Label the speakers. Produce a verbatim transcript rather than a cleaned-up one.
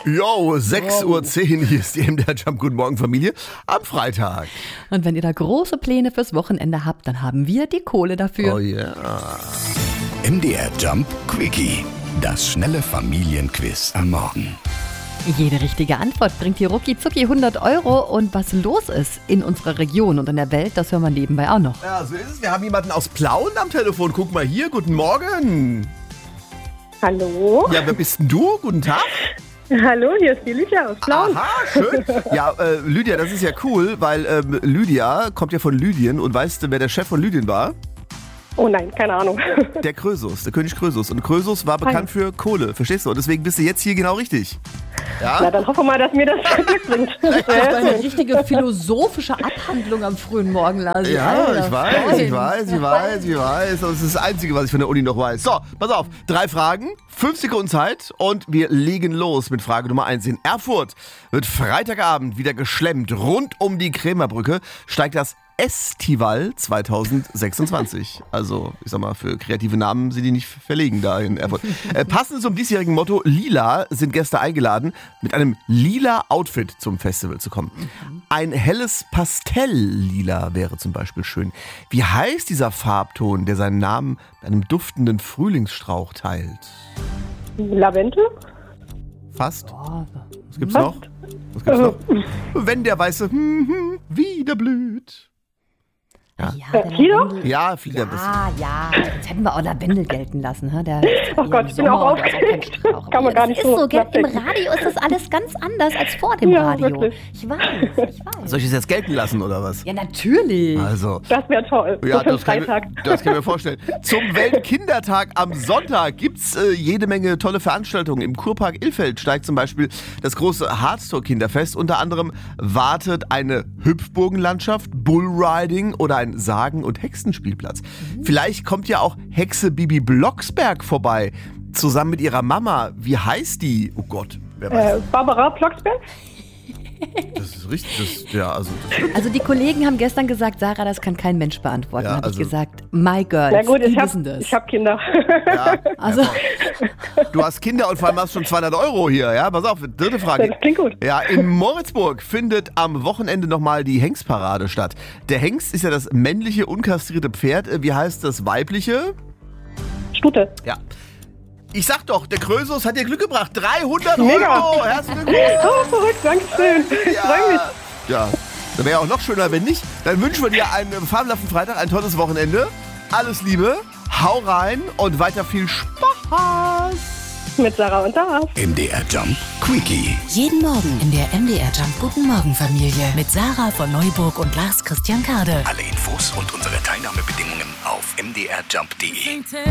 Speaker 1: Jo, sechs Uhr zehn, hier ist die M D R Jump. Guten Morgen, Familie, am Freitag.
Speaker 2: Und wenn ihr da große Pläne fürs Wochenende habt, dann haben wir die Kohle dafür.
Speaker 1: Oh ja.
Speaker 3: M D R Jump Quickie. Das schnelle Familienquiz am Morgen.
Speaker 2: Jede richtige Antwort bringt hier rucki zucki hundert Euro. Und was los ist in unserer Region und in der Welt, das hören wir nebenbei auch noch.
Speaker 1: Ja, so ist es. Wir haben jemanden aus Plauen am Telefon. Guck mal hier, guten Morgen.
Speaker 4: Hallo.
Speaker 1: Ja, wer bist denn du? Guten Tag.
Speaker 4: Hallo, hier ist die Lydia aus Plauen.
Speaker 1: Aha, schön. Ja, äh, Lydia, das ist ja cool, weil ähm, Lydia kommt ja von Lydien. Und weißt du, wer der Chef von Lydien war?
Speaker 4: Oh nein, keine Ahnung.
Speaker 1: Der Krösus, der König Krösus. Und Krösus war bekannt für Kohle, verstehst du? Und deswegen bist du jetzt hier genau richtig. Ja?
Speaker 4: Na, dann hoffen wir mal, dass mir das Glück bringt.
Speaker 2: Das war eine richtige philosophische Abhandlung am frühen Morgen, Lasi.
Speaker 1: Ja,
Speaker 2: Alter,
Speaker 1: ich weiß,
Speaker 2: Freund.
Speaker 1: ich weiß, ich weiß, ich weiß. Das ist das Einzige, was ich von der Uni noch weiß. So, pass auf. Drei Fragen, fünf Sekunden Zeit und wir legen los mit Frage Nummer eins. In Erfurt wird Freitagabend wieder geschlemmt. Rund um die Krämerbrücke steigt das Estival zwanzig sechsundzwanzig. Also, ich sag mal, für kreative Namen sind die nicht verlegen da in Erfurt. Äh, passend zum diesjährigen Motto Lila sind Gäste eingeladen, mit einem lila Outfit zum Festival zu kommen. Ein helles Pastelllila wäre zum Beispiel schön. Wie heißt dieser Farbton, der seinen Namen mit einem duftenden Frühlingsstrauch teilt?
Speaker 4: Lavendel?
Speaker 1: Fast.
Speaker 2: Oh,
Speaker 1: Was gibt's noch? Was gibt's noch? Wenn der weiße hm, hm, wieder blüht.
Speaker 2: ja,
Speaker 4: Äh,
Speaker 2: der
Speaker 4: Flieder?
Speaker 2: Lavendel.
Speaker 1: Ja, Flieder.
Speaker 2: Ja, ja, jetzt hätten wir auch Lavendel gelten lassen. Ha? Der,
Speaker 4: Oh Gott, ich bin auch aufgeregt. Kann man gar nicht
Speaker 2: das ist
Speaker 4: so
Speaker 2: so, gell? Im
Speaker 4: nachdenken.
Speaker 2: Radio ist das alles ganz anders als vor dem
Speaker 4: Ja,
Speaker 2: Radio.
Speaker 4: wirklich.
Speaker 2: Ich weiß, ich weiß.
Speaker 1: Soll ich es jetzt gelten lassen oder was?
Speaker 2: Ja, natürlich.
Speaker 1: Also.
Speaker 4: Das wäre toll.
Speaker 1: Ja,
Speaker 4: so für
Speaker 1: das kann,
Speaker 4: Freitag.
Speaker 1: ich, das kann ich mir vorstellen. Zum Weltkindertag am Sonntag gibt's äh, jede Menge tolle Veranstaltungen. Im Kurpark Ilfeld steigt zum Beispiel das große Harztor-Kinderfest. Unter anderem wartet eine Hüpfburgenlandschaft, Bullriding oder ein Sagen- und Hexenspielplatz. Mhm. Vielleicht kommt ja auch Hexe Bibi Blocksberg vorbei, zusammen mit ihrer Mama. Wie heißt die? Oh Gott, wer weiß.
Speaker 4: Äh, Barbara Blocksberg?
Speaker 1: Das ist richtig. Das, ja, also, das
Speaker 2: Also die Kollegen haben gestern gesagt, Sarah, das kann kein Mensch beantworten.
Speaker 1: Ja,
Speaker 2: Habe
Speaker 1: also-
Speaker 2: ich gesagt, my girls,
Speaker 4: Na gut,
Speaker 2: die
Speaker 4: ich
Speaker 2: wissen
Speaker 4: habe
Speaker 2: das.
Speaker 4: hab Kinder.
Speaker 1: ja,
Speaker 2: Also-
Speaker 1: ja, du hast Kinder und vor allem hast schon zweihundert Euro hier. Ja, pass auf, dritte Frage.
Speaker 4: Das klingt gut.
Speaker 1: Ja, in Moritzburg findet am Wochenende nochmal die Hengstparade statt. Der Hengst ist ja das männliche, unkastrierte Pferd. Wie heißt das weibliche?
Speaker 4: Stute.
Speaker 1: Ja. Ich sag doch, der Krösus hat dir Glück gebracht. dreihundert
Speaker 4: Mega.
Speaker 1: Euro. Herzlichen Glückwunsch.
Speaker 4: Oh, verrückt, danke schön. Ich freue mich.
Speaker 1: Ja, das wäre auch noch schöner, wenn nicht. Dann wünschen wir dir einen fabelhaften Freitag, ein tolles Wochenende. Alles Liebe, hau rein und weiter viel Spaß.
Speaker 4: Mit Sarah und Sarah.
Speaker 3: M D R Jump Quickie.
Speaker 5: Jeden Morgen in der M D R Jump Guten Morgen Familie mit Sarah von Neuburg und Lars Christian Kade.
Speaker 3: Alle Infos und unsere Teilnahmebedingungen auf m d r jump punkt d e.